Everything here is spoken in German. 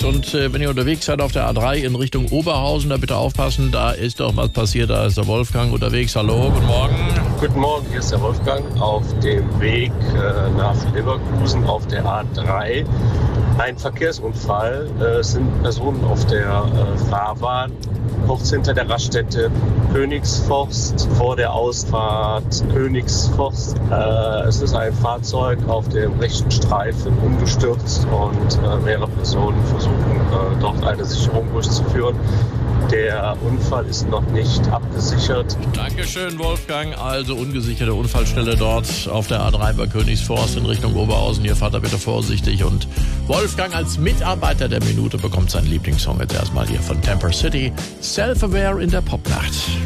unterwegs und wenn ihr unterwegs seid auf der A3 in Richtung Oberhausen, da bitte aufpassen, da ist doch was passiert, da ist der Wolfgang unterwegs. Hallo, guten Morgen. Guten Morgen, hier ist der Wolfgang auf dem Weg nach Leverkusen auf der A3. Ein Verkehrsunfall, es sind Personen auf der Fahrbahn, kurz hinter der Raststätte Königsforst, vor der Ausfahrt Königsforst. Es ist ein Fahrzeug auf dem rechten Streifen umgestürzt und mehrere Personen versuchen dort eine Sicherung durchzuführen. Der Unfall ist noch nicht abgesichert. Dankeschön, Wolfgang. Also ungesicherte Unfallstelle dort auf der A3 bei Königsforst in Richtung Oberhausen. Hier fahrt er bitte vorsichtig. Und Wolfgang als Mitarbeiter der Minute bekommt seinen Lieblingssong jetzt erstmal hier von Temper City. Self-Aware in der Popnacht.